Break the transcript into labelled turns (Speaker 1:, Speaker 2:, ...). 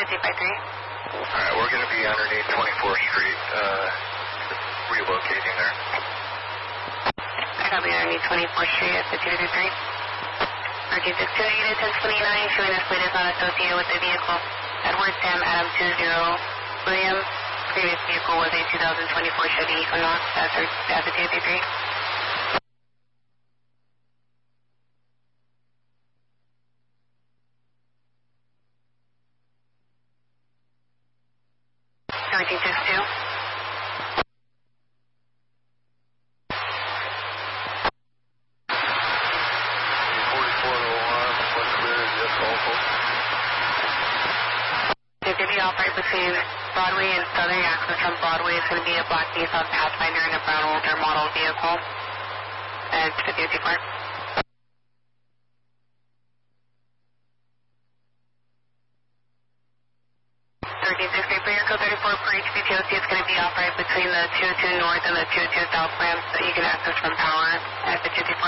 Speaker 1: Alright, we're going to be underneath 24th Street, relocating there.
Speaker 2: Copy, underneath 24th Street at 5233. RG62 negative 1029, showing this plate is not associated with the vehicle. Edward Sam Adam 20 William. Previous vehicle was a 2024 Chevy Equinox at 5233. Between Broadway and Southern access from Broadway is going to be a black Nissan Pathfinder and a brown older model vehicle. And 50 Park. 1360 for your code 34 for HPTOC is going to be off right between the 202 North and the 202 South ramps that you can access from power at 50